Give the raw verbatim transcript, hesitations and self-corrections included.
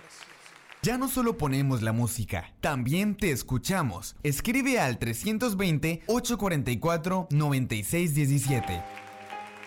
Ya no solo ponemos la música, también te escuchamos. Escribe al trescientos veinte, ochocientos cuarenta y cuatro, noventa y seis diecisiete.